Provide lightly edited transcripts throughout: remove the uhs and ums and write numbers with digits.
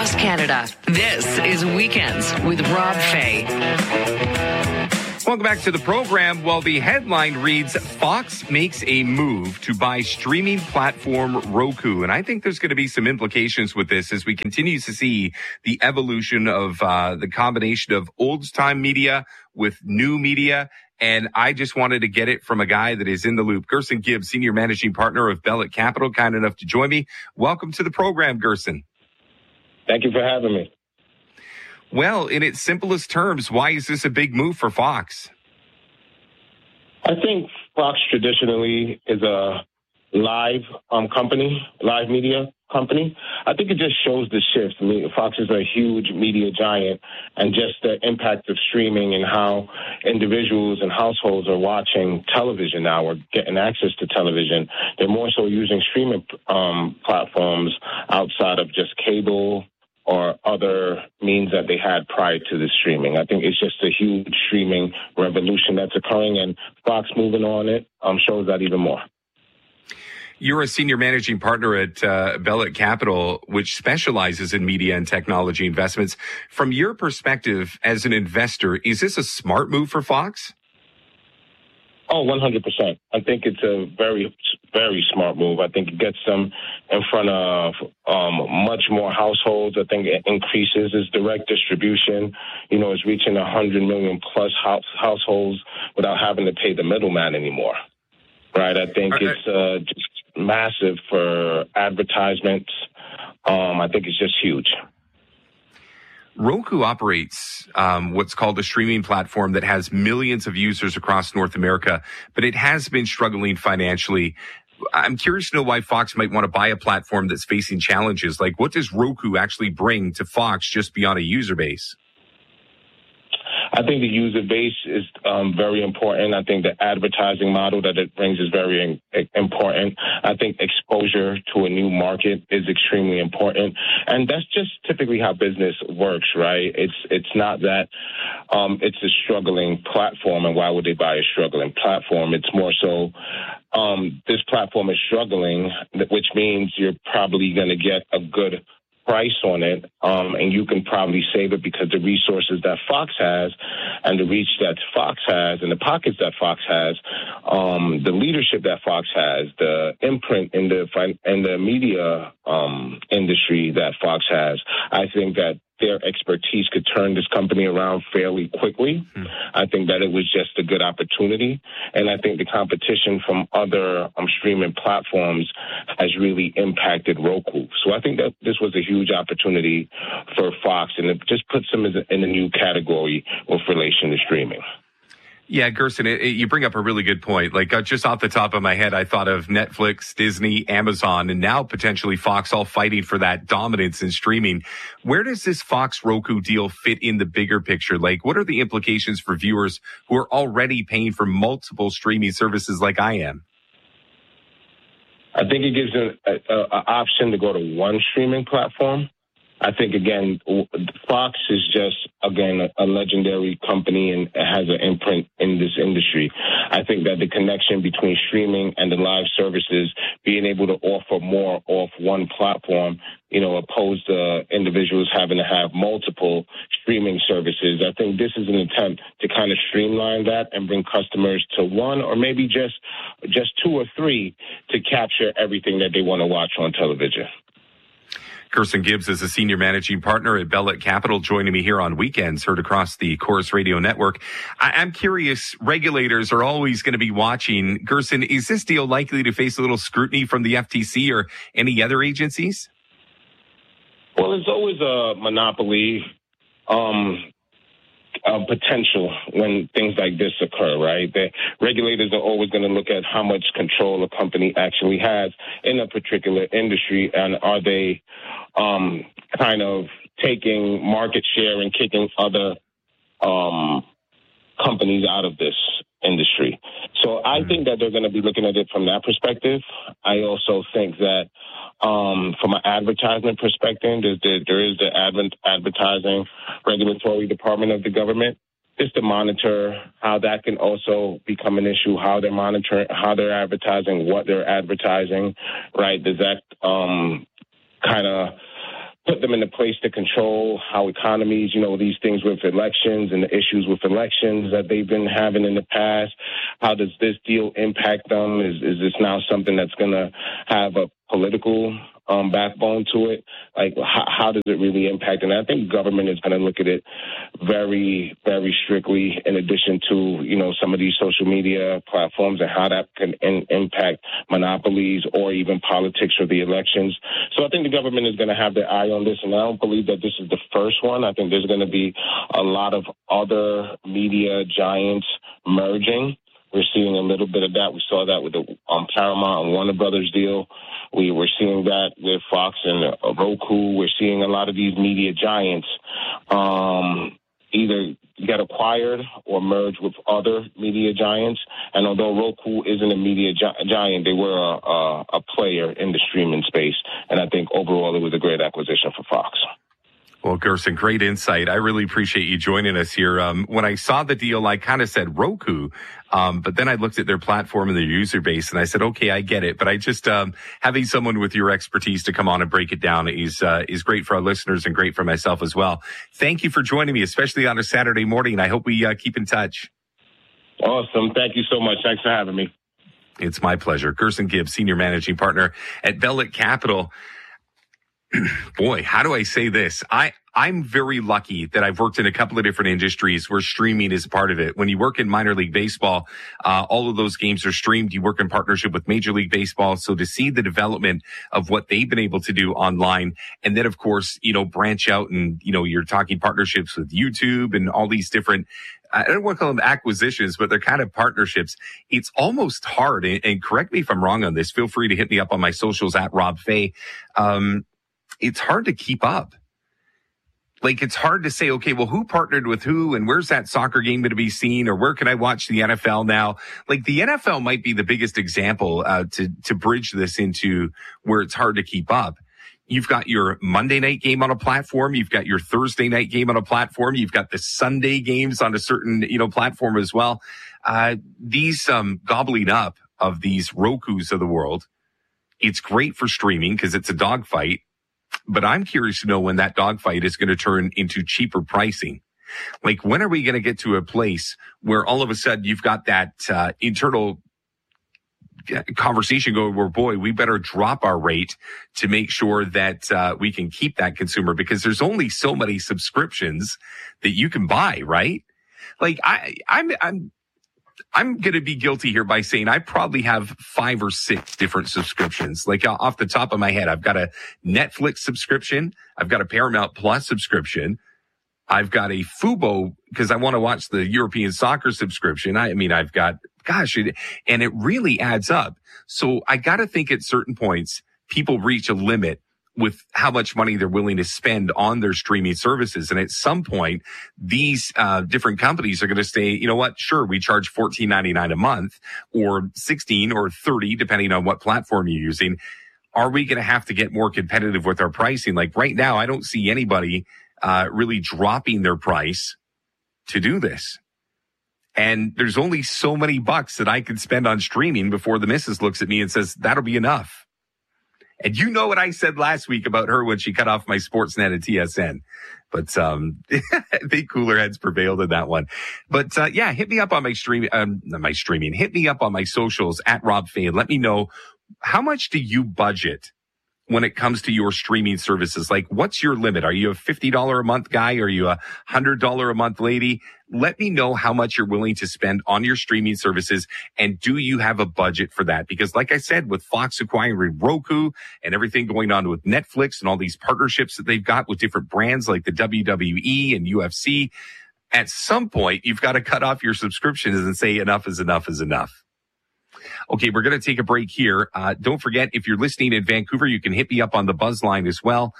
across Canada. This is Weekends with Rob Fay. Welcome back to the program. Well, the headline reads, Fox makes a move to buy streaming platform Roku. And I think there's going to be some implications with this as we continue to see the evolution of the combination of old-time media with new media. And I just wanted to get it from a guy that is in the loop. Gerson Gibbs, Senior Managing Partner of Bellet Capital, kind enough to join me. Welcome to the program, Gerson. Thank you for having me. Well, in its simplest terms, why is this a big move for Fox? I think Fox traditionally is a live media company. I think it just shows the shift. I mean, Fox is a huge media giant, and just the impact of streaming and how individuals and households are watching television now or getting access to television. They're more so using streaming platforms outside of just cable or other means that they had prior to the streaming. I think it's just a huge streaming revolution that's occurring, and Fox moving on it shows that even more. You're a senior managing partner at Bellet Capital, which specializes in media and technology investments. From your perspective as an investor, is this a smart move for Fox? Oh, 100%. I think it's a very, very smart move. I think it gets them in front of much more households. I think it increases its direct distribution. You know, it's reaching 100 million plus households without having to pay the middleman anymore. Right? I think it's just massive for advertisements. I think it's just huge. Roku operates what's called a streaming platform that has millions of users across North America, but it has been struggling financially. I'm curious to know why Fox might want to buy a platform that's facing challenges. Like, what does Roku actually bring to Fox just beyond a user base? I think the user base is very important. I think the advertising model that it brings is very important. I think exposure to a new market is extremely important. And that's just typically how business works, right? It's not that it's a struggling platform, and why would they buy a struggling platform? It's more so this platform is struggling, which means you're probably going to get a good price on it, and you can probably save it because the resources that Fox has and the reach that Fox has and the pockets that Fox has, the leadership that Fox has, the imprint in the media industry that Fox has. I think that their expertise could turn this company around fairly quickly. I think that it was just a good opportunity. And I think the competition from other streaming platforms has really impacted Roku. So I think that this was a huge opportunity for Fox, and it just puts them in a new category with relation to streaming. Yeah, Gerson, you bring up a really good point. Like, just off the top of my head, I thought of Netflix, Disney, Amazon, and now potentially Fox all fighting for that dominance in streaming. Where does this Fox-Roku deal fit in the bigger picture? Like, what are the implications for viewers who are already paying for multiple streaming services like I am? I think it gives them an option to go to one streaming platform. I think, again, Fox is just, again, a legendary company and has an imprint in this industry. I think that the connection between streaming and the live services, being able to offer more off one platform, you know, opposed to individuals having to have multiple streaming services. I think this is an attempt to kind of streamline that and bring customers to one or maybe just two or three to capture everything that they want to watch on television. Gerson Gibbs is a senior managing partner at Bellet Capital, joining me here on Weekends, heard across the Corus Radio Network. I'm curious, regulators are always going to be watching. Gerson, is this deal likely to face a little scrutiny from the FTC or any other agencies? Well, there's always a monopoly potential when things like this occur, right? The regulators are always going to look at how much control a company actually has in a particular industry, and are they kind of taking market share and kicking other companies out of this industry. So I think that they're going to be looking at it from that perspective. I also think that from an advertisement perspective, there is the advertising regulatory department of the government, just to monitor how that can also become an issue, how they're monitoring, how they're advertising, what they're advertising, right? Does that kind of put them in a place to control how economies, these things with elections and the issues with elections that they've been having in the past. How does this deal impact them? Is this now something that's going to have a political backbone to it? Like, how does it really impact? And I think government is going to look at it very, very strictly, in addition to, some of these social media platforms and how that can impact monopolies or even politics or the elections. So I think the government is going to have their eye on this, and I don't believe that this is the first one. I think there's going to be a lot of other media giants merging. We're seeing a little bit of that. We saw that with the Paramount and Warner Brothers deal. We were seeing that with Fox and Roku. We're seeing a lot of these media giants either get acquired or merge with other media giants. And although Roku isn't a media giant, they were a player in the streaming space. And I think overall it was a great acquisition for Fox. Well, Gerson, great insight. I really appreciate you joining us here. When I saw the deal, I kind of said Roku, but then I looked at their platform and their user base, and I said, okay, I get it. But I just having someone with your expertise to come on and break it down is great for our listeners and great for myself as well. Thank you for joining me, especially on a Saturday morning. I hope we keep in touch. Awesome. Thank you so much. Thanks for having me. It's my pleasure. Gerson Gibbs, Senior Managing Partner at Bellet Capital. Boy, how do I say this? I'm very lucky that I've worked in a couple of different industries where streaming is a part of it. When you work in minor league baseball, all of those games are streamed. You work in partnership with Major League Baseball. So to see the development of what they've been able to do online, and then of course, branch out and, you're talking partnerships with YouTube and all these different, I don't want to call them acquisitions, but they're kind of partnerships. It's almost hard. And correct me if I'm wrong on this. Feel free to hit me up on my socials at Rob Fay. It's hard to keep up. It's hard to say, okay, well, who partnered with who and where's that soccer game going to be seen, or where can I watch the NFL now? The NFL might be the biggest example to bridge this into where it's hard to keep up. You've got your Monday night game on a platform. You've got your Thursday night game on a platform. You've got the Sunday games on a certain, platform as well. These gobbling up of these Rokus of the world, it's great for streaming because it's a dogfight. But I'm curious to know when that dogfight is going to turn into cheaper pricing. When are we going to get to a place where all of a sudden you've got that internal conversation going where, boy, we better drop our rate to make sure that we can keep that consumer, because there's only so many subscriptions that you can buy, right? I'm going to be guilty here by saying I probably have 5 or 6 different subscriptions. Off the top of my head, I've got a Netflix subscription. I've got a Paramount Plus subscription. I've got a Fubo because I want to watch the European soccer subscription. I've got, and it really adds up. So I got to think at certain points, people reach a limit with how much money they're willing to spend on their streaming services. And at some point, these different companies are going to say, you know what, sure, we charge $14.99 a month or $16 or $30, depending on what platform you're using. Are we going to have to get more competitive with our pricing? Right now, I don't see anybody really dropping their price to do this. And there's only so many bucks that I can spend on streaming before the missus looks at me and says, that'll be enough. And you know what I said last week about her when she cut off my Sportsnet at TSN. But I think cooler heads prevailed in that one. But hit me up on hit me up on my socials at Rob Fay and let me know, how much do you budget when it comes to your streaming services? What's your limit? Are you a $50 a month guy? Are you a $100 a month lady? Let me know how much you're willing to spend on your streaming services. And do you have a budget for that? Because like I said, with Fox acquiring Roku and everything going on with Netflix and all these partnerships that they've got with different brands like the WWE and UFC, at some point, you've got to cut off your subscriptions and say enough is enough is enough. Okay, we're going to take a break here. Don't forget, if you're listening in Vancouver, you can hit me up on the buzz line as well,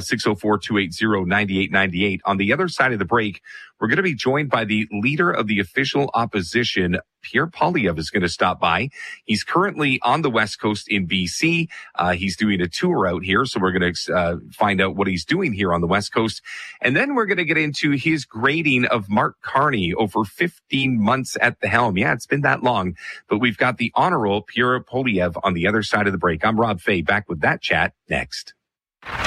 604-280-9898. On the other side of the break, we're going to be joined by the leader of the official opposition. Pierre Poilievre is going to stop by. He's currently on the West Coast in BC. He's doing a tour out here, so we're going to find out what he's doing here on the West Coast. And then we're going to get into his grading of Mark Carney over 15 months at the helm. Yeah, it's been that long, but we've got the honorable Pierre Poilievre on the other side of the break. I'm Rob Fay, back with that chat next.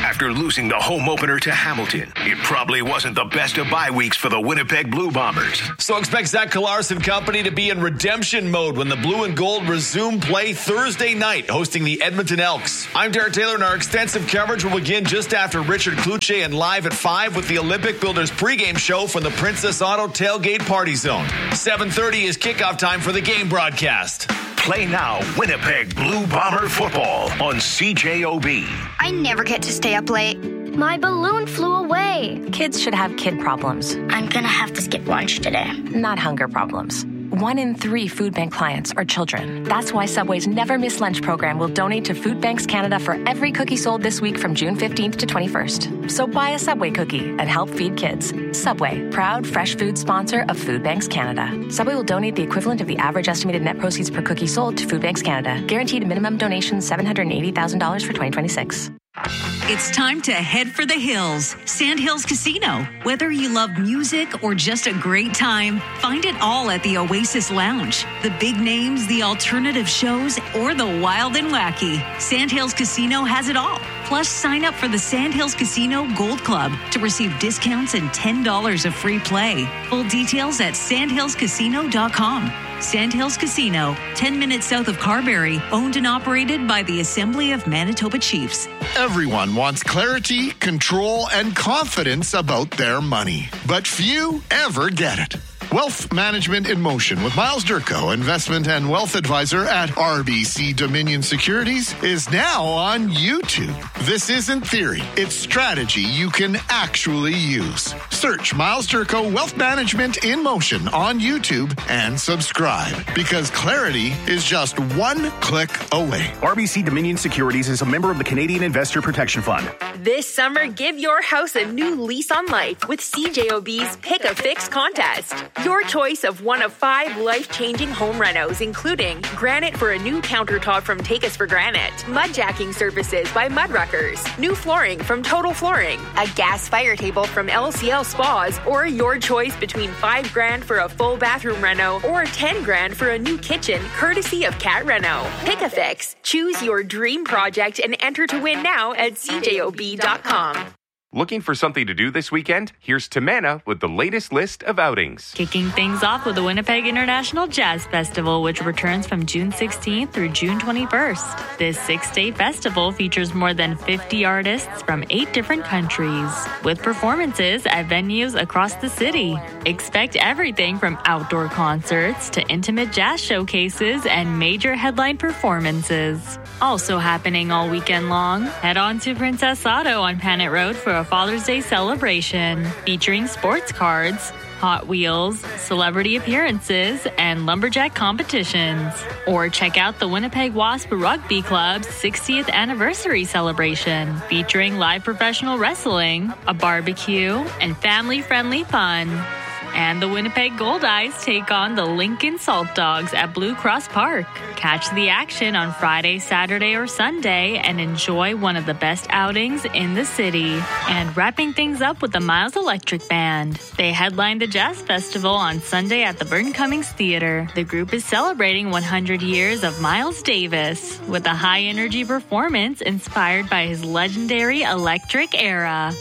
After losing the home opener to Hamilton, it probably wasn't the best of bye weeks for the Winnipeg Blue Bombers. So expect Zach Kolaris and company to be in redemption mode when the Blue and Gold resume play Thursday night, hosting the Edmonton Elks. I'm Derek Taylor, and our extensive coverage will begin just after Richard Cloutier and live at 5 with the Olympic Builders pregame show from the Princess Auto Tailgate Party Zone. 7:30 is kickoff time for the game broadcast. Play now Winnipeg Blue Bomber football on CJOB. I never get to stay up late. My balloon flew away. Kids should have kid problems. I'm gonna have to skip lunch today. Not hunger problems. 1 in 3 food bank clients are children. That's why Subway's Never Miss Lunch program will donate to Food Banks Canada for every cookie sold this week from June 15th to 21st. So buy a Subway cookie and help feed kids. Subway, proud fresh food sponsor of Food Banks Canada. Subway will donate the equivalent of the average estimated net proceeds per cookie sold to Food Banks Canada. Guaranteed minimum donation $780,000 for 2026. It's time to head for the hills. Sandhills Casino. Whether you love music or just a great time, find it all at the Oasis Lounge. The big names, the alternative shows, or the wild and wacky. Sandhills Casino has it all. Plus, sign up for the Sandhills Casino Gold Club to receive discounts and $10 of free play. Full details at sandhillscasino.com. Sandhills Casino, 10 minutes south of Carberry, owned and operated by the Assembly of Manitoba Chiefs. Everyone wants clarity, control, and confidence about their money, but few ever get it. Wealth Management in Motion with Miles Durko, investment and wealth advisor at RBC Dominion Securities, is now on YouTube. This isn't theory, it's strategy you can actually use. Search Miles Durko Wealth Management in Motion on YouTube and subscribe, because clarity is just one click away. RBC Dominion Securities is a member of the Canadian Investor Protection Fund. This summer, give your house a new lease on life with CJOB's Pick a Fix contest. Your choice of one of 5 life-changing home renos, including granite for a new countertop from Take Us for Granite, mud jacking services by Mudruckers, new flooring from Total Flooring, a gas fire table from LCL Spas, or your choice between $5,000 for a full bathroom reno or $10,000 for a new kitchen, courtesy of Cat Reno. Pick a Fix. Choose your dream project and enter to win now at CJOB.com. Looking for something to do this weekend? Here's Tamana with the latest list of outings. Kicking things off with the Winnipeg International Jazz Festival, which returns from June 16th through June 21st. This 6-day festival features more than 50 artists from 8 different countries, with performances at venues across the city. Expect everything from outdoor concerts to intimate jazz showcases and major headline performances. Also happening all weekend long, head on to Princess Auto on Panet Road for a Father's Day celebration featuring sports cards, Hot Wheels, celebrity appearances, and lumberjack competitions. Or check out the Winnipeg Wasp Rugby Club's 60th anniversary celebration featuring live professional wrestling, a barbecue, and family-friendly fun. And the Winnipeg Goldeyes take on the Lincoln Salt Dogs at Blue Cross Park. Catch the action on Friday, Saturday, or Sunday and enjoy one of the best outings in the city. And wrapping things up with the Miles Electric Band. They headlined the Jazz Festival on Sunday at the Burton Cummings Theatre. The group is celebrating 100 years of Miles Davis with a high-energy performance inspired by his legendary electric era.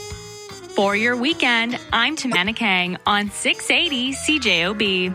For your weekend, I'm Tamana Kang on 680 CJOB.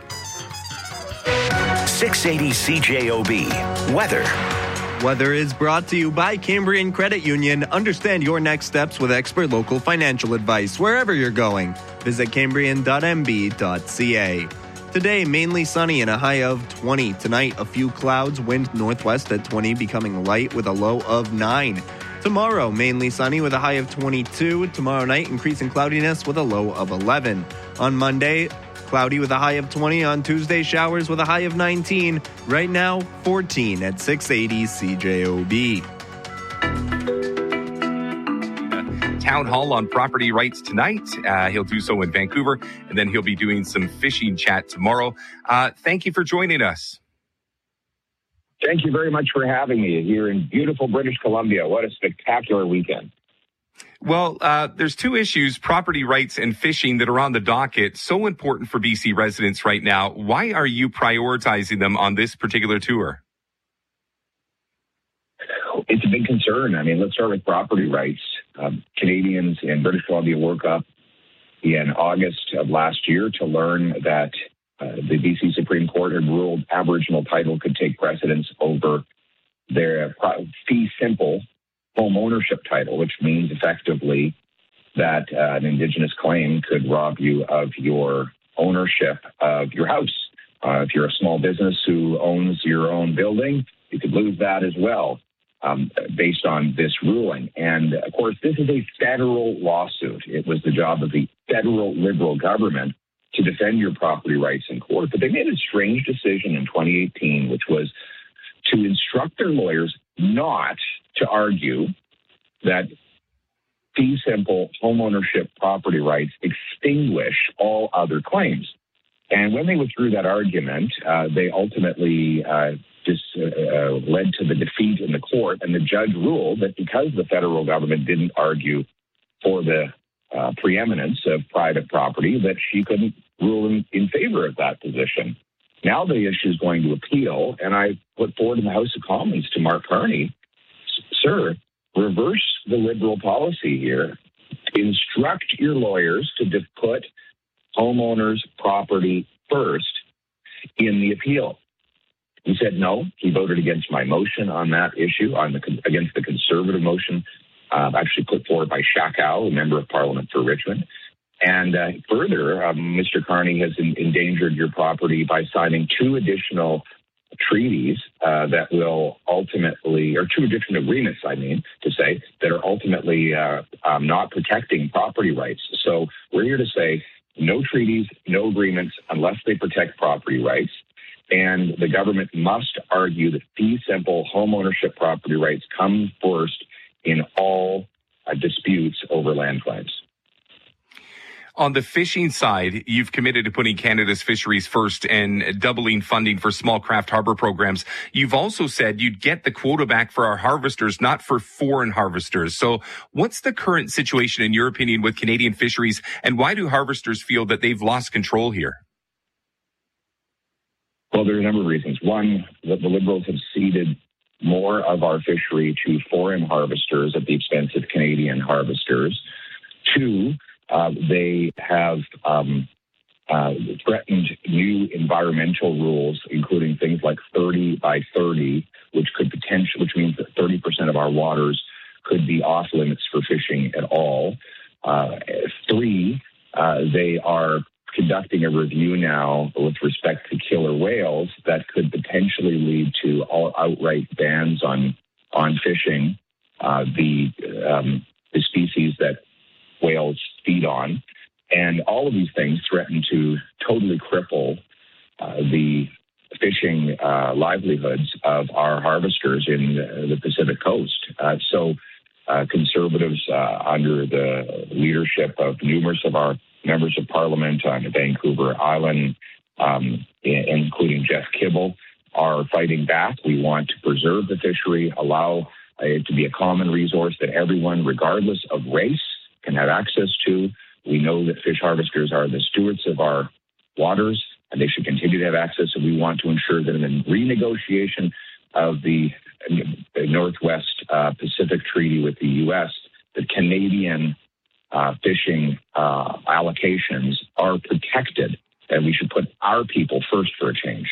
680 CJOB. Weather. Weather is brought to you by Cambrian Credit Union. Understand your next steps with expert local financial advice wherever you're going. Visit cambrian.mb.ca. Today, mainly sunny and a high of 20. Tonight, a few clouds, wind northwest at 20, becoming light with a low of 9. Tomorrow, mainly sunny with a high of 22. Tomorrow night, increasing cloudiness with a low of 11. On Monday, cloudy with a high of 20. On Tuesday, showers with a high of 19. Right now, 14 at 680 CJOB. Town hall on property rights tonight. He'll do so in Vancouver, and then he'll be doing some fishing chat tomorrow. Thank you for joining us. Thank you very much for having me here in beautiful British Columbia. What a spectacular weekend. Well, there's 2 issues, property rights and fishing, that are on the docket. So important for BC residents right now. Why are you prioritizing them on this particular tour? It's a big concern. I mean, let's start with property rights. Canadians in British Columbia woke up in August of last year to learn that the BC Supreme Court had ruled Aboriginal title could take precedence over their fee simple home ownership title, which means effectively that an Indigenous claim could rob you of your ownership of your house. If you're a small business who owns your own building, you could lose that as well based on this ruling. And, of course, this is a federal lawsuit. It was the job of the federal Liberal government to defend your property rights in court. But they made a strange decision in 2018, which was to instruct their lawyers not to argue that fee simple homeownership property rights extinguish all other claims. And when they withdrew that argument, they ultimately led to the defeat in the court. And the judge ruled that because the federal government didn't argue for the preeminence of private property, that she couldn't rule in favor of that position. Now the issue is going to appeal, and I put forward in the House of Commons to Mark Carney, sir, reverse the Liberal policy here. Instruct your lawyers to put homeowners' property first in the appeal. He said no. He voted against my motion on that issue, against the Conservative motion, actually put forward by Shackow, a member of Parliament for Richmond. And further, Mr. Carney has endangered your property by signing two additional treaties that will ultimately, or two additional agreements, that are ultimately not protecting property rights. So we're here to say no treaties, no agreements unless they protect property rights. And the government must argue that fee simple homeownership property rights come first in all disputes over land claims. On the fishing side, you've committed to putting Canada's fisheries first and doubling funding for small craft harbor programs. You've also said you'd get the quota back for our harvesters, not for foreign harvesters. So what's the current situation, in your opinion, with Canadian fisheries, and why do harvesters feel that they've lost control here? Well, there are a number of reasons. One, that the Liberals have ceded more of our fishery to foreign harvesters at the expense of Canadian harvesters. Two, they have threatened new environmental rules, including things like 30 by 30, which means that 30% of our waters could be off limits for fishing at all. Three, they are conducting a review now with respect to killer whales that could potentially lead to outright bans on fishing the species that whales feed on. And all of these things threaten to totally cripple the fishing livelihoods of our harvesters in the Pacific coast. So Conservatives, under the leadership of numerous of our members of Parliament on Vancouver Island, including Jeff Kibble, are fighting back. We want to preserve the fishery, allow it to be a common resource that everyone, regardless of race, can have access to. We know that fish harvesters are the stewards of our waters, and they should continue to have access. And we want to ensure that in the renegotiation of the Northwest Pacific Treaty with the U.S., the Canadian fishing allocations are protected, and we should put our people first for a change.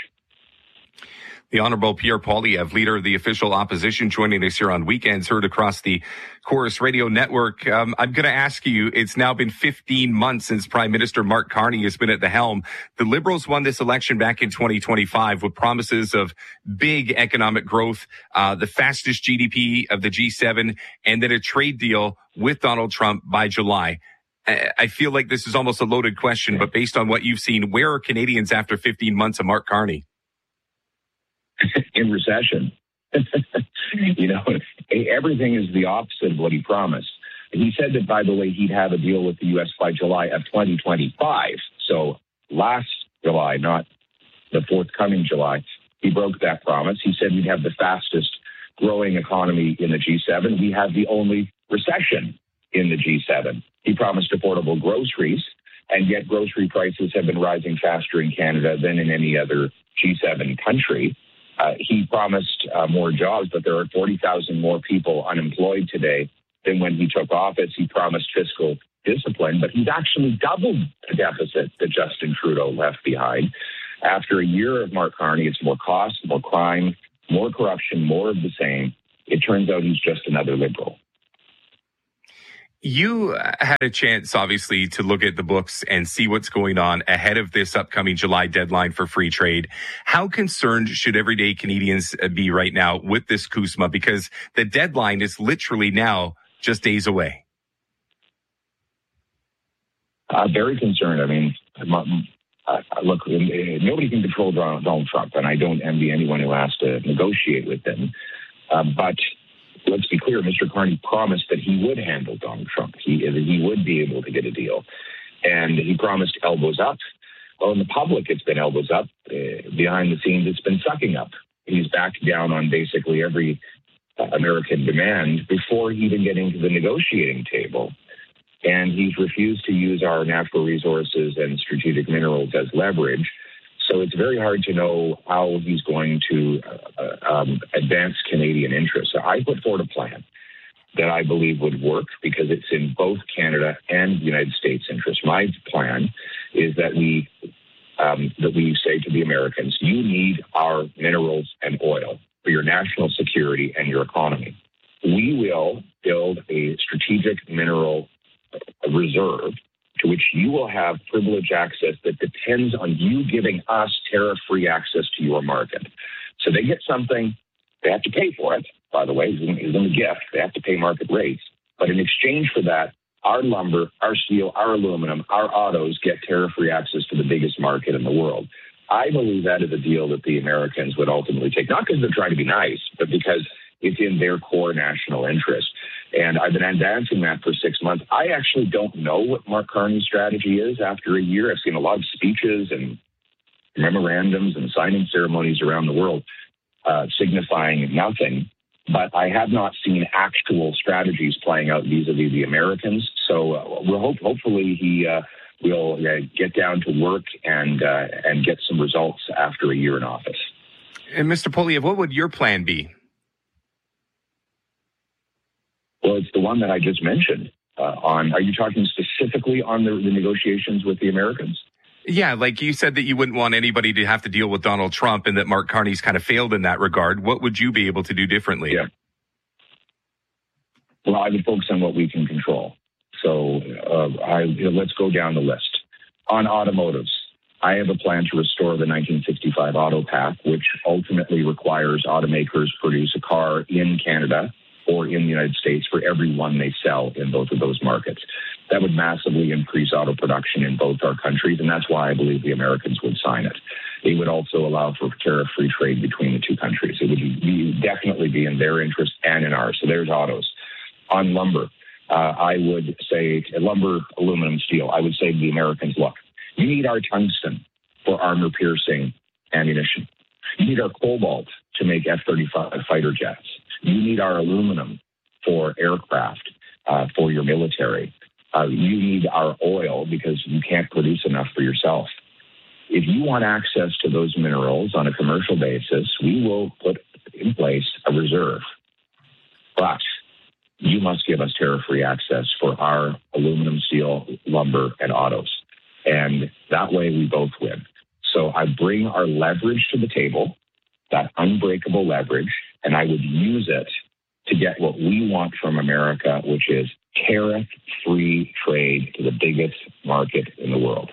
The Honourable Pierre Poilievre, leader of the official opposition, joining us here on Weekends, heard across the Chorus Radio Network. I'm going to ask you, it's now been 15 months since Prime Minister Mark Carney has been at the helm. The Liberals won this election back in 2025 with promises of big economic growth, the fastest GDP of the G7, and then a trade deal with Donald Trump by July. I feel like this is almost a loaded question, but based on what you've seen, where are Canadians after 15 months of Mark Carney? In recession. Everything is the opposite of what he promised. He said that, by the way, he'd have a deal with the U.S. by July of 2025. So last July, not the forthcoming July, he broke that promise. He said we'd have the fastest growing economy in the G7. We have the only recession in the G7. He promised affordable groceries, and yet grocery prices have been rising faster in Canada than in any other G7 country. He promised more jobs, but there are 40,000 more people unemployed today than when he took office. He promised fiscal discipline, but he's actually doubled the deficit that Justin Trudeau left behind. After a year of Mark Carney, it's more cost, more crime, more corruption, more of the same. It turns out he's just another Liberal. You had a chance, obviously, to look at the books and see what's going on ahead of this upcoming July deadline for free trade. How concerned should everyday Canadians be right now with this CUSMA? Because the deadline is literally now just days away. Very concerned. I mean, look, nobody can control Donald Trump, and I don't envy anyone who has to negotiate with him. But let's be clear, Mr. Carney promised that he would handle Donald Trump. He would be able to get a deal. And he promised elbows up. Well, in the public, it's been elbows up. Behind the scenes, it's been sucking up. He's backed down on basically every American demand before even getting to the negotiating table. And he's refused to use our natural resources and strategic minerals as leverage. So it's very hard to know how he's going to advance Canadian interests. So I put forward a plan that I believe would work because it's in both Canada and the United States' interest. My plan is that we say to the Americans, you need our minerals and oil for your national security and your economy. We will build a strategic mineral reserve to which you will have privileged access that depends on you giving us tariff-free access to your market. So they get something, they have to pay for it, by the way, it's a gift. They have to pay market rates. But in exchange for that, our lumber, our steel, our aluminum, our autos get tariff-free access to the biggest market in the world. I believe that is a deal that the Americans would ultimately take, not because they're trying to be nice, but because it's in their core national interest. And I've been advancing that for 6 months. I actually don't know what Mark Carney's strategy is after a year. I've seen a lot of speeches and memorandums and signing ceremonies around the world signifying nothing. But I have not seen actual strategies playing out vis-a-vis the Americans. So hopefully he will get down to work and get some results after a year in office. And Mr. Poilievre, what would your plan be? Well, it's the one that I just mentioned. Are you talking specifically on the negotiations with the Americans? Yeah, like you said that you wouldn't want anybody to have to deal with Donald Trump and that Mark Carney's kind of failed in that regard. What would you be able to do differently? Yeah. Well, I would focus on what we can control. So let's go down the list. On automotives, I have a plan to restore the 1965 auto path, which ultimately requires automakers produce a car in Canada or in the United States for every one they sell in both of those markets. That would massively increase auto production in both our countries, and that's why I believe the Americans would sign it. It would also allow for tariff-free trade between the two countries. It would definitely be in their interest and in ours. So there's autos. On lumber, I would say, lumber, aluminum, steel, I would say to the Americans, look, you need our tungsten for armor-piercing ammunition. You need our cobalt to make F-35 fighter jets. You need our aluminum for aircraft, for your military. You need our oil because you can't produce enough for yourself. If you want access to those minerals on a commercial basis, we will put in place a reserve. But you must give us tariff-free access for our aluminum, steel, lumber, and autos. And that way we both win. So I bring our leverage to the table, that unbreakable leverage, and I would use it to get what we want from America, which is tariff-free trade to the biggest market in the world.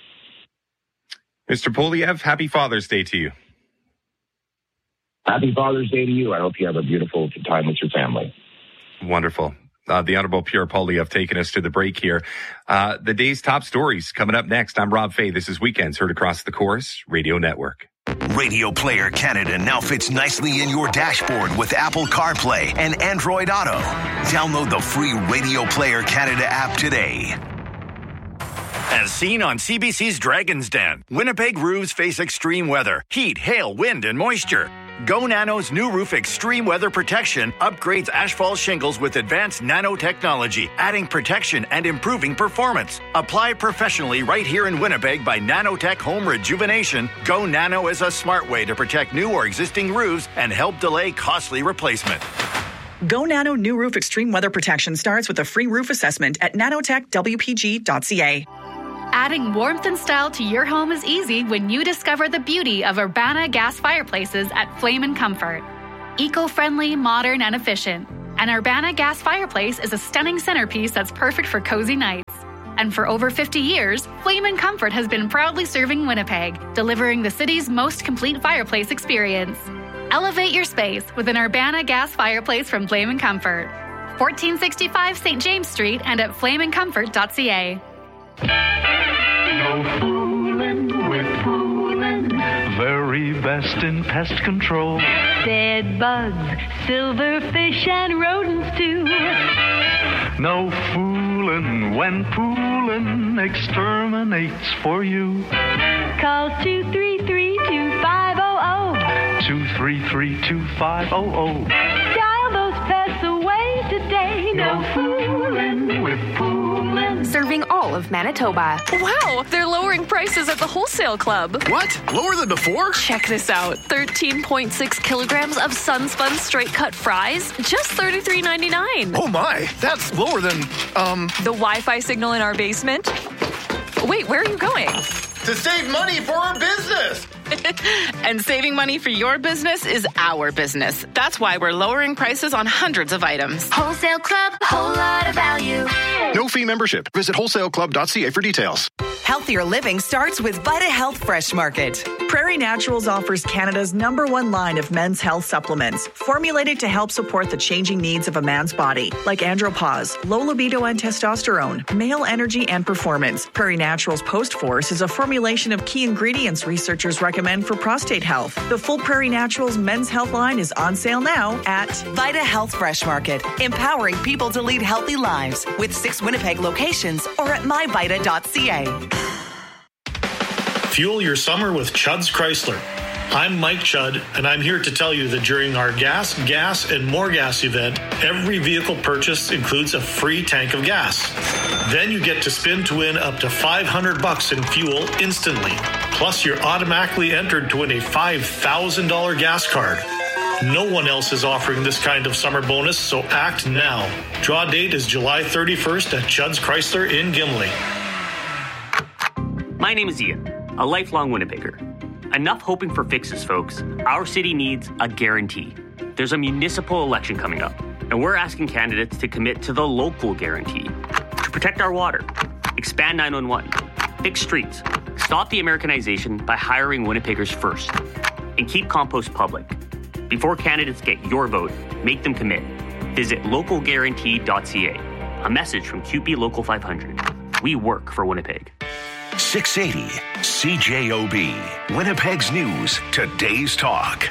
Mr. Poilievre, happy Father's Day to you. Happy Father's Day to you. I hope you have a beautiful time with your family. Wonderful. The Honorable Pierre Poilievre taking us to the break here. The day's top stories coming up next. I'm Rob Fay. This is Weekends, heard across the Chorus Radio Network. Radio Player Canada now fits nicely in your dashboard with Apple CarPlay and Android Auto. Download the free Radio Player Canada app today. As seen on CBC's Dragon's Den, Winnipeg roofs face extreme weather, heat, hail, wind, and moisture. Go Nano's new roof extreme weather protection upgrades asphalt shingles with advanced nanotechnology, adding protection and improving performance. Apply professionally right here in Winnipeg by Nanotech Home Rejuvenation. Go Nano is a smart way to protect new or existing roofs and help delay costly replacement. Go Nano new roof extreme weather protection starts with a free roof assessment at nanotechwpg.ca. Adding warmth and style to your home is easy when you discover the beauty of Urbana gas fireplaces at Flame & Comfort. Eco-friendly, modern, and efficient. An Urbana gas fireplace is a stunning centerpiece that's perfect for cozy nights. And for over 50 years, Flame & Comfort has been proudly serving Winnipeg, delivering the city's most complete fireplace experience. Elevate your space with an Urbana gas fireplace from Flame & Comfort. 1465 St. James Street and at flameandcomfort.ca. No fooling with Poolin', very best in pest control. Bed bugs, silverfish, and rodents too. No fooling when Poolin' exterminates for you. Call 233-2500. 233-2500. Dial those pests away today. No fooling with Poolin'. Serving all of Manitoba. Wow, they're lowering prices at the wholesale club. What? Lower than before? Check this out. 13.6 kilograms of Sunspun straight cut fries, just $33.99. Oh my, that's lower than, The Wi-Fi signal in our basement? Wait, where are you going? To save money for our business! And saving money for your business is our business. That's why we're lowering prices on hundreds of items. Wholesale Club, whole lot of value. No fee membership. Visit wholesaleclub.ca for details. Healthier living starts with Vita Health Fresh Market. Prairie Naturals offers Canada's #1 line of men's health supplements, formulated to help support the changing needs of a man's body, like andropause, low libido and testosterone, male energy and performance. Prairie Naturals Post Force is a formulation of key ingredients researchers recommend for prostate health. The full Prairie Naturals men's health line is on sale now at Vita Health Fresh Market, empowering people to lead healthy lives with 6 Winnipeg locations or at myvita.ca. Fuel your summer with Chudd's Chrysler. I'm Mike Chudd, and I'm here to tell you that during our gas, and more gas event, every vehicle purchase includes a free tank of gas. Then you get to spin to win up to $500 in fuel instantly. Plus, you're automatically entered to win a $5,000 gas card. No one else is offering this kind of summer bonus, so act now. Draw date is July 31st at Chudd's Chrysler in Gimli. My name is Ian, a lifelong Winnipegger. Enough hoping for fixes, folks. Our city needs a guarantee. There's a municipal election coming up, and we're asking candidates to commit to the local guarantee. To protect our water, expand 911, fix streets, stop the Americanization by hiring Winnipeggers first, and keep compost public. Before candidates get your vote, make them commit. Visit localguarantee.ca. A message from CUPE Local 500. We work for Winnipeg. 680 CJOB, Winnipeg's News, today's talk.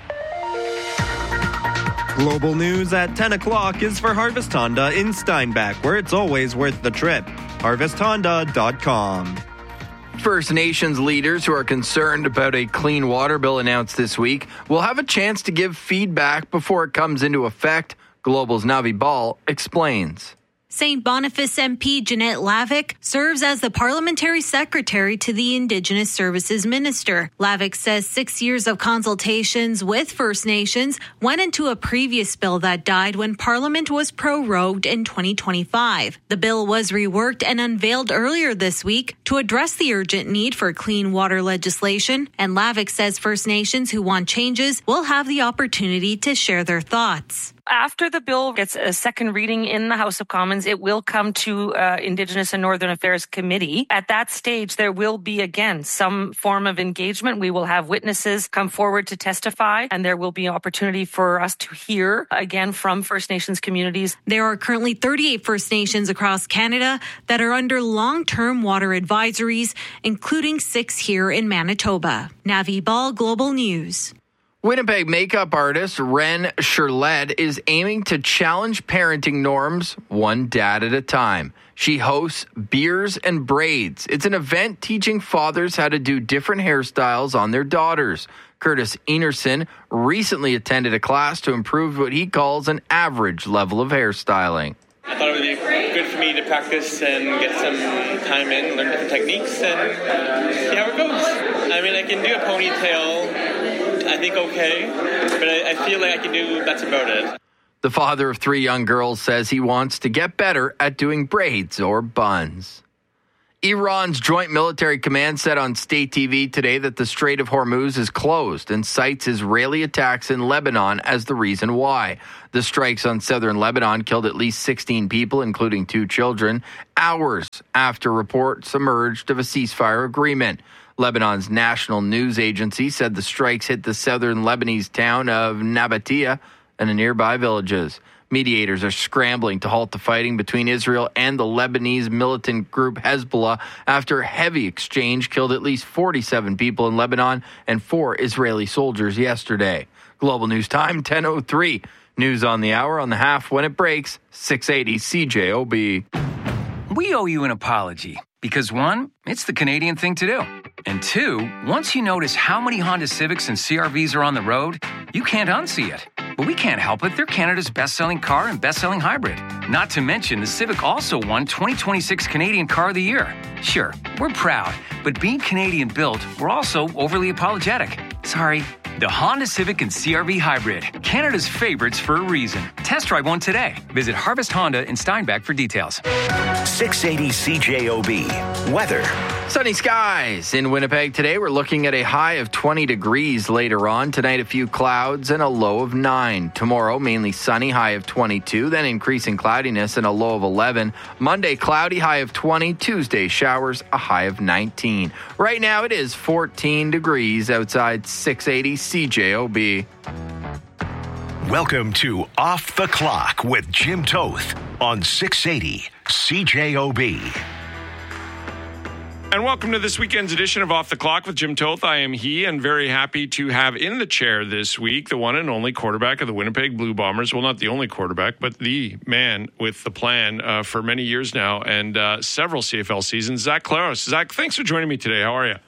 Global news at 10 o'clock is for Harvest Honda in Steinbach, where it's always worth the trip. HarvestHonda.com. First Nations leaders who are concerned about a clean water bill announced this week will have a chance to give feedback before it comes into effect. Global's Navi Ball explains. St. Boniface MP Jeanette Lavick serves as the parliamentary secretary to the Indigenous Services Minister. Lavick says 6 years of consultations with First Nations went into a previous bill that died when Parliament was prorogued in 2025. The bill was reworked and unveiled earlier this week to address the urgent need for clean water legislation, and Lavick says First Nations who want changes will have the opportunity to share their thoughts. After the bill gets a second reading in the House of Commons, it will come to Indigenous and Northern Affairs Committee. At that stage, there will be, again, some form of engagement. We will have witnesses come forward to testify, and there will be opportunity for us to hear, again, from First Nations communities. There are currently 38 First Nations across Canada that are under long-term water advisories, including 6 here in Manitoba. Navi Ball, Global News. Winnipeg makeup artist Ren Sherlett is aiming to challenge parenting norms one dad at a time. She hosts Beers and Braids. It's an event teaching fathers how to do different hairstyles on their daughters. Curtis Enerson recently attended a class to improve what he calls an average level of hairstyling. I thought it would be good for me to practice and get some time in, learn different techniques, and see how it goes. I mean, I can do a ponytail, I think okay, but I feel like I can do, that's about it. The father of 3 young girls says he wants to get better at doing braids or buns. Iran's Joint Military Command said on state TV today that the Strait of Hormuz is closed and cites Israeli attacks in Lebanon as the reason why. The strikes on southern Lebanon killed at least 16 people, including 2 children, hours after reports emerged of a ceasefire agreement. Lebanon's national news agency said the strikes hit the southern Lebanese town of Nabatea and the nearby villages. Mediators are scrambling to halt the fighting between Israel and the Lebanese militant group Hezbollah after heavy exchange killed at least 47 people in Lebanon and 4 Israeli soldiers yesterday. Global News Time, 10:03. News on the hour on the half when it breaks, 680 CJOB. We owe you an apology because 1, it's the Canadian thing to do. And 2, once you notice how many Honda Civics and CR-Vs are on the road, you can't unsee it. But we can't help it. They're Canada's best-selling car and best-selling hybrid. Not to mention, the Civic also won 2026 Canadian Car of the Year. Sure, we're proud, but being Canadian-built, we're also overly apologetic. Sorry. The Honda Civic and CR-V Hybrid, Canada's favorites for a reason. Test drive one today. Visit Harvest Honda in Steinbach for details. 680 CJOB. Weather. Sunny skies in Winnipeg today. We're looking at a high of 20 degrees later on. Tonight, a few clouds and a low of 9. Tomorrow, mainly sunny, high of 22. Then increasing cloudiness and a low of 11. Monday, cloudy, high of 20. Tuesday, showers, a high of 19. Right now, it is 14 degrees outside 680 CJOB. Welcome to Off the Clock with Jim Toth on 680 CJOB. And welcome to this weekend's edition of Off the Clock with Jim Toth. I am he, and very happy to have in the chair this week the one and only quarterback of the Winnipeg Blue Bombers. Well, not the only quarterback, but the man with the plan for many years now and several CFL seasons, Zach Collaros. Zach, thanks for joining me today. How are you?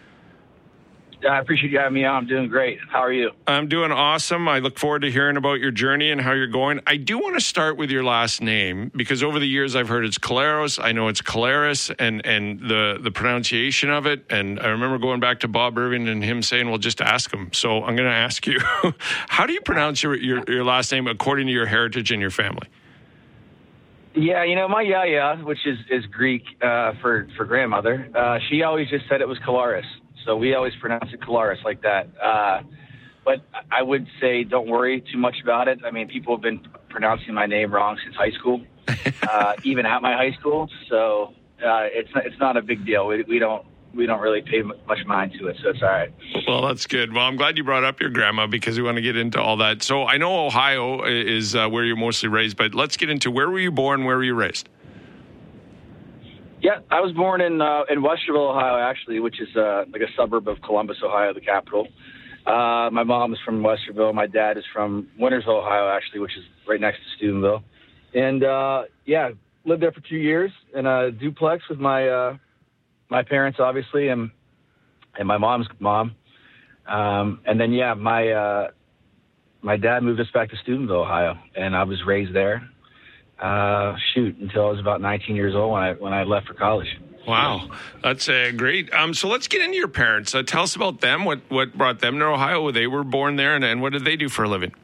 I appreciate you having me on. I'm doing great. How are you? I'm doing awesome. I look forward to hearing about your journey and how you're going. I do want to start with your last name because over the years I've heard it's Collaros. I know it's Collaros and the pronunciation of it. And I remember going back to Bob Irving and him saying, well, just ask him. So I'm going to ask you, how do you pronounce your last name according to your heritage and your family? Yeah, my yaya, which is Greek for grandmother, she always just said it was Collaros. So we always pronounce it Collaros like that. But I would say don't worry too much about it. I mean, people have been pronouncing my name wrong since high school, even at my high school. So it's not a big deal. We don't really pay much mind to it, so it's all right. Well, that's good. Well, I'm glad you brought up your grandma because we want to get into all that. So I know Ohio is where you're mostly raised, but let's get into where were you born, where were you raised? Yeah, I was born in Westerville, Ohio, actually, which is like a suburb of Columbus, Ohio, the capital. My mom is from Westerville. My dad is from Wintersville, Ohio, actually, which is right next to Steubenville. And, lived there for 2 years in a duplex with my parents, obviously, and my mom's mom. And then, my dad moved us back to Steubenville, Ohio, and I was raised there. Until I was about 19 years old when I left for college. Wow, that's great. So let's get into your parents. Tell us about them. What brought them to Ohio? They were born there, and what did they do for a living?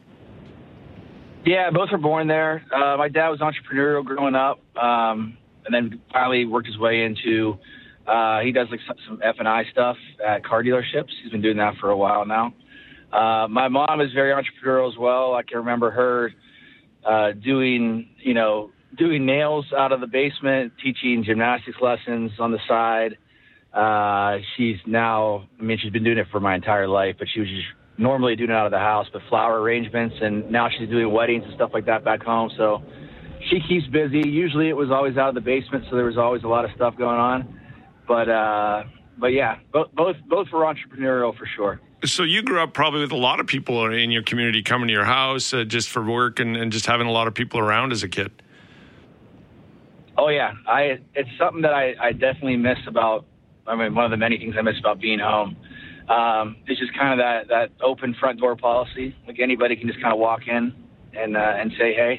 Yeah, both were born there. My dad was entrepreneurial growing up, and then finally worked his way into. He does like some F&I stuff at car dealerships. He's been doing that for a while now. My mom is very entrepreneurial as well. I can remember her. Doing nails out of the basement, teaching gymnastics lessons on the side. She's been doing it for my entire life, but she was just normally doing it out of the house, but flower arrangements, and now she's doing weddings and stuff like that back home. So she keeps busy. Usually it was always out of the basement, so there was always a lot of stuff going on. But yeah, both were entrepreneurial for sure. So you grew up probably with a lot of people in your community coming to your house just for work and just having a lot of people around as a kid. Oh, yeah. It's something that I definitely miss about, one of the many things I miss about being home. It's just kind of that open front door policy. Like anybody can just kind of walk in and say, hey.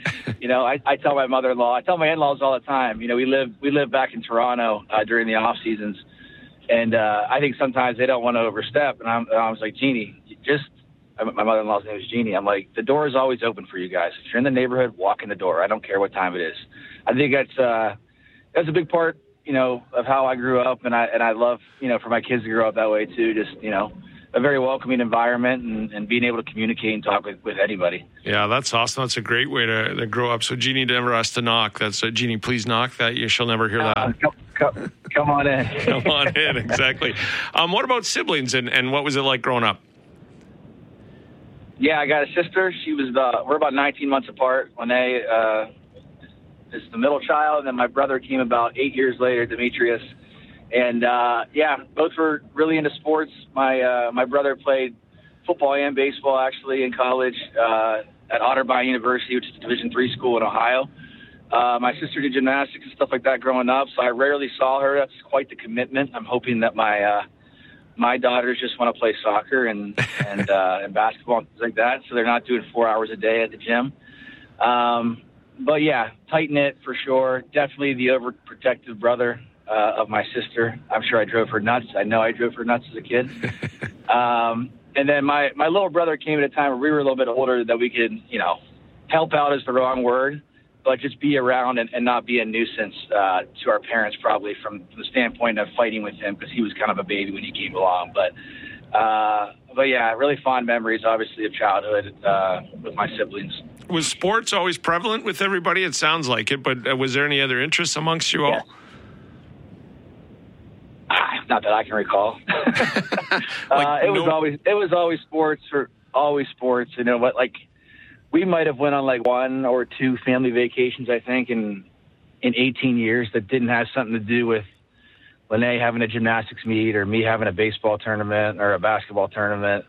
I tell my mother-in-law, I tell my in-laws all the time, we live back in Toronto during the off seasons. And I think sometimes they don't want to overstep. And I was like, Jeannie, just my mother-in-law's name is Jeannie. I'm like, the door is always open for you guys. If you're in the neighborhood, walk in the door. I don't care what time it is. I think that's a big part, of how I grew up, and I love, for my kids to grow up that way too. Just, a very welcoming environment and being able to communicate and talk with anybody. Yeah, that's awesome. That's a great way to grow up. So Jeannie never has to knock. That's Jeannie, please knock. That she'll never hear that. Come on in. Come on in, exactly. What about siblings and what was it like growing up? Yeah, I got a sister. We're about 19 months apart. Lene is the middle child, and then my brother came about 8 years later, Demetrius. And both were really into sports. My brother played football and baseball actually in college at Otterbein University, which is a Division III school in Ohio. My sister did gymnastics and stuff like that growing up, so I rarely saw her. That's quite the commitment. I'm hoping that my daughters just want to play soccer and basketball and things like that, so they're not doing 4 hours a day at the gym. But yeah, tight knit for sure. Definitely the overprotective brother of my sister. I'm sure I drove her nuts. I know I drove her nuts as a kid. And then my little brother came at a time where we were a little bit older that we could, help out is the wrong word, but just be around and not be a nuisance to our parents, probably from the standpoint of fighting with him because he was kind of a baby when he came along. But yeah, really fond memories, obviously, of childhood with my siblings. Was sports always prevalent with everybody? It sounds like it, but was there any other interests amongst you all? Yeah. Not that I can recall. It was always sports, or always sports. But we might have went on like 1 or 2 family vacations, I think, in 18 years that didn't have something to do with Lene having a gymnastics meet or me having a baseball tournament or a basketball tournament.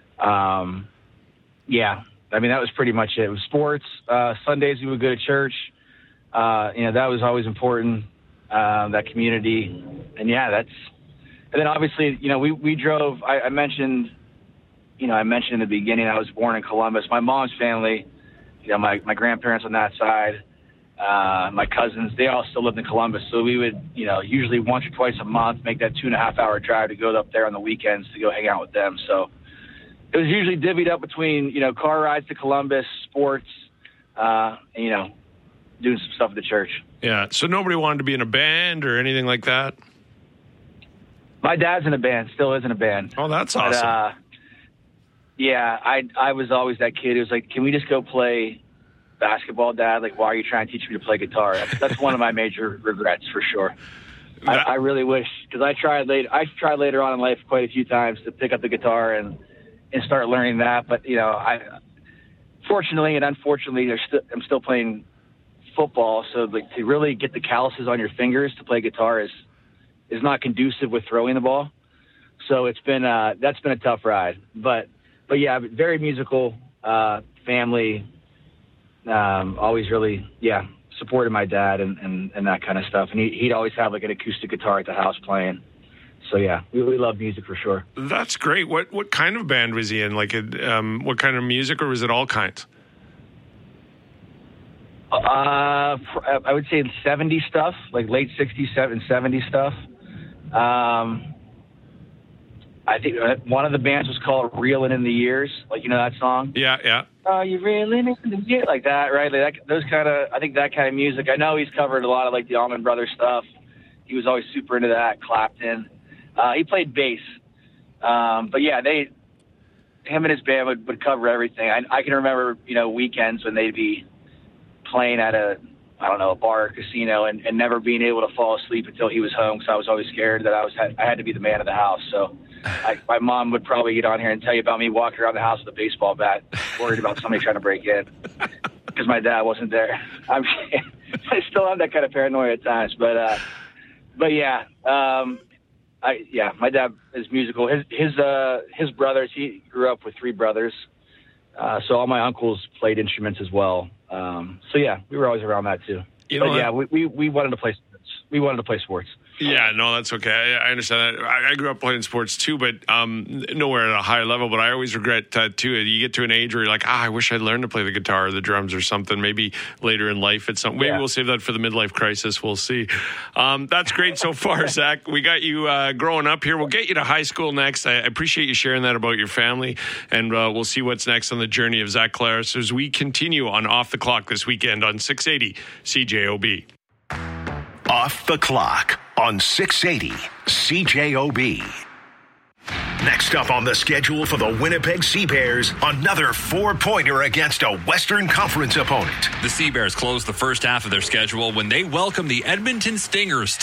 Yeah, I mean, that was pretty much it. It was sports. Sundays we would go to church. That was always important. That community. And yeah, and then obviously, we drove, I mentioned in the beginning, I was born in Columbus. My mom's family, my grandparents on that side, my cousins, they all still lived in Columbus. So we would, usually once or twice a month, make that 2.5-hour drive to go up there on the weekends to go hang out with them. So it was usually divvied up between, car rides to Columbus, sports, and, doing some stuff at the church. Yeah. So nobody wanted to be in a band or anything like that? My dad's in a band, still is in a band. Oh, that's awesome. But, yeah, I was always that kid who was like, can we just go play basketball, Dad? Like, why are you trying to teach me to play guitar? That's one of my major regrets for sure. I really wish, because I tried later on in life quite a few times to pick up the guitar and start learning that. But, fortunately and unfortunately, I'm still playing football, so to really get the calluses on your fingers to play guitar is not conducive with throwing the ball. So it's been that's been a tough ride. But yeah, very musical family. Always really supported my dad and that kind of stuff. And he'd always have like an acoustic guitar at the house playing. So yeah, we love music for sure. That's great. What kind of band was he in? Like what kind of music, or was it all kinds? I would say 70s stuff, like late 60s, 70s stuff. I think one of the bands was called Reelin' in the Years. Like, that song? Yeah. You reelin' in the years? Like that, right? Like I think that kind of music. I know he's covered a lot of like the Allman Brothers stuff. He was always super into that. Clapton. He played bass. But yeah, him and his band would cover everything. I can remember, weekends when they'd be playing at a bar or casino and never being able to fall asleep until he was home, because I was always scared that I had to be the man of the house. So my mom would probably get on here and tell you about me walking around the house with a baseball bat, worried about somebody trying to break in because my dad wasn't there. I still have that kind of paranoia at times, but yeah, my dad is musical. His brothers, he grew up with 3 brothers, so all my uncles played instruments as well. So yeah, we were always around that too. We wanted to play We wanted to play sports. Yeah, no, that's okay. I understand that. I grew up playing sports too, but nowhere at a high level. But I always regret that too. You get to an age where you're like, I wish I'd learned to play the guitar or the drums or something. Maybe later in life, it's something. Maybe we'll save that for the midlife crisis. We'll see. That's great so far, Zach. We got you growing up here. We'll get you to high school next. I appreciate you sharing that about your family, and we'll see what's next on the journey of Zach Collaros as we continue on Off the Clock this weekend on 680 CJOB. Off the Clock on 680 CJOB. Next up on the schedule for the Winnipeg Sea Bears, another 4-pointer against a Western Conference opponent. The Sea Bears closed the first half of their schedule when they welcomed the Edmonton Stingers